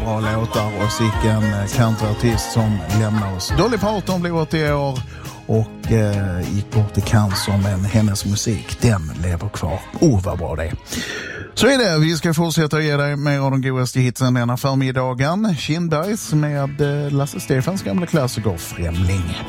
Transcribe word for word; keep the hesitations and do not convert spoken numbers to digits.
bra låtar och sicken countryartist som lämnar oss. Dolly Parton blev åttio år och eh, gick bort i cancer, men hennes musik, den lever kvar. Oh, vad bra det är. Så är det, vi ska fortsätta ge dig mer av de godaste hitsen denna förmiddagen. Kindbergs med Lasse Stefans gamla klassiker Främling.